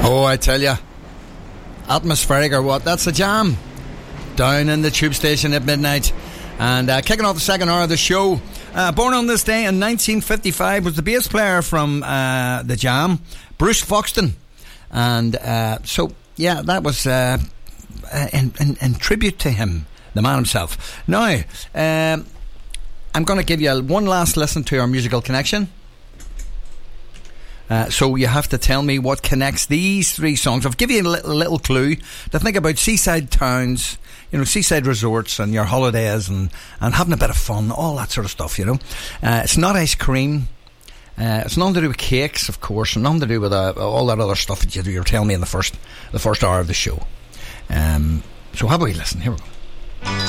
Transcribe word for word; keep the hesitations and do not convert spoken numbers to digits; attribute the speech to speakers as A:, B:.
A: Oh, I tell you, atmospheric or what? That's a jam down in the tube station at midnight. And uh, kicking off the second hour of the show, uh, born on this day in nineteen fifty-five was the bass player from uh, the Jam, Bruce Foxton. And uh, so, yeah, that was uh, in, in, in tribute to him, the man himself. Now, um, I'm going to give you one last listen to our musical connection. Uh, so you have to tell me what connects these three songs. I'll give you a little, little clue to think about seaside towns, you know, seaside resorts and your holidays and, and having a bit of fun, all that sort of stuff, you know. Uh, it's not ice cream. Uh, it's nothing to do with cakes, of course, and nothing to do with uh, all that other stuff that you, you were telling me in the first, the first hour of the show. Um, so how about we listen? Here we go.